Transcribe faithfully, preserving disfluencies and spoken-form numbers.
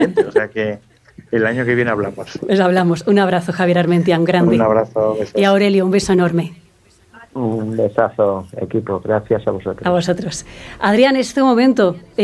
O sea que el año que viene hablamos. Pues hablamos. Un abrazo, Javier Armentia, un grande. Un abrazo. Besos. Y a Aurelio, un beso enorme. Un besazo, equipo. Gracias a vosotros. A vosotros. Adrián, en este momento...